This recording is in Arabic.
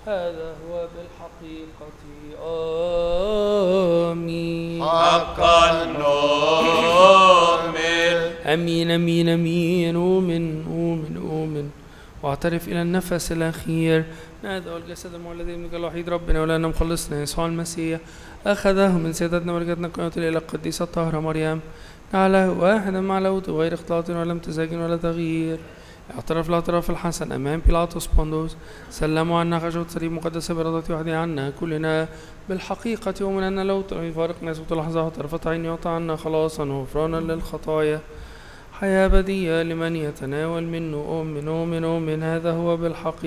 هذا هو بالحقيقة. آمين. حقا نؤمن. أمين أمين أمين. أؤمن واعترف إلى النفس الأخير. هذا هو الجسد المولد ابنك الوحيد ربنا ولنا مخلصنا يسوع المسيح، أخذه من سيدتنا ولجتنا قناة إلى القديسة الطاهرة مريم، جعله واحدا مع لاهوت غير اختلاط ولا امتزاج ولا تغيير. اعترف الاعتراف الحسن أمام بيلاطس بندوس، سلموا عنا خشوة صليب مقدسة برضتي وحدي عنا كلنا بالحقيقة، ومن أن لو يفارق نسبة لحظة طرفة عين يعطى عنا خلاصا وغفرانا للخطايا، حياة أبدية لمن يتناول منه. أؤمن هذا هو بالحقيقة.